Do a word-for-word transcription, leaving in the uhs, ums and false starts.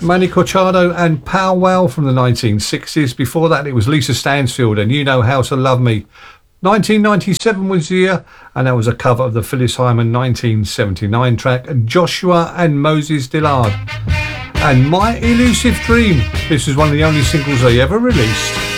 Manny Corchado and Pow Wow from the nineteen sixties. Before that, it was Lisa Stansfield and You Know How to Love Me. nineteen ninety-seven was the year, and that was a cover of the Phyllis Hyman nineteen seventy-nine track Joshua and Moses Dillard. And My Elusive Dream. This was one of the only singles they ever released.